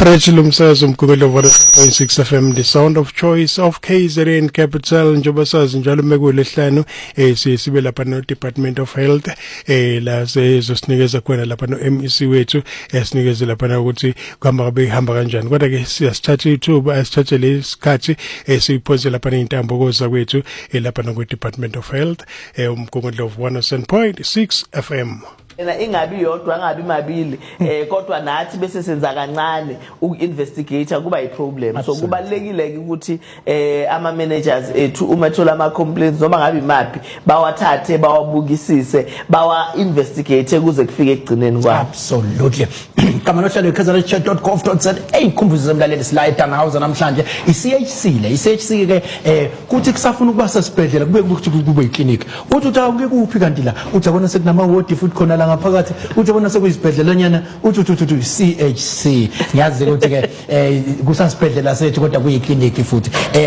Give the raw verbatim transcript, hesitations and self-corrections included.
Fresh lumsazo mkhulu wa one point six F M, the sound of choice of K Z N Capital. Njoba sazi njalo mekulehlanu eh sibe lapha no Department of Health eh la sezosinikeza khona lapha no M E C wethu esinikeze lapha ukuthi kuhamba behamba kanjani. Kodwa ke siyasithatha ithuba asithathe lesikhathi esiphonse lapha intambo koza kwethu lapha no Department of Health eh umkhulu of one point six F M. Ena ingabi yodwa ngabi mabili eh kodwa nathi bese senza kancane uku-investigate kuba i-problem. So kubalekile ukuthi eh ama managers ethu uma thola ama complaints noma ngabi maphi bawathathe bawabukisise bawa investigate kuze kufike ekugcineni kwabo. Absolutely. Kama nohlelo k z n chat dot gov dot za eyinkhumbuzo zemlaleli slide House namhlanje i C H C le i C H C ke eh kuthi kusafuna ukuba sesibhedlela kube ukuthi kube iclinic uthi utawuke kuphi kanti la uthi yabona sekunama ward futhi khona la ngaphakathi uthi yabona sekuyisibhedlela nyana uthi uthi uthi C H C ngiyazi ukuthi ke eh kusasibhedlela sethu kodwa kuyiclinic futhi